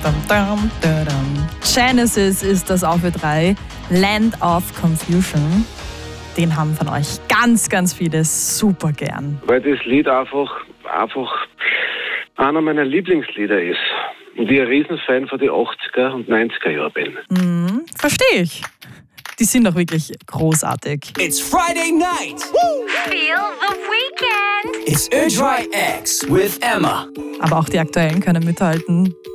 Genesis ist das auf Ö3. Land of Confusion. Den haben von euch ganz, ganz viele super gern. Weil das Lied einfach einer meiner Lieblingslieder ist. Und ich ein Riesenfan von den 80er und 90er Jahren bin. Verstehe ich. Die sind doch wirklich großartig. It's Friday night. Woo! Feel the weekend. It's Ö3 X with Emma. Aber auch die aktuellen können mithalten.